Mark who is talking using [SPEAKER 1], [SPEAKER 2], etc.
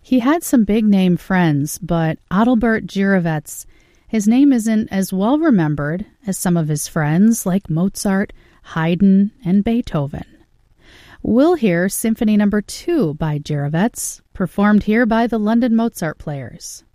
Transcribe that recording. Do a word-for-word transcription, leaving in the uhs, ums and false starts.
[SPEAKER 1] He had some big-name friends, but Adalbert Gyrowetz, his name isn't as well remembered as some of his friends like Mozart, Haydn, and Beethoven. We'll hear Symphony Number two by Gyrowetz, performed here by the London Mozart Players.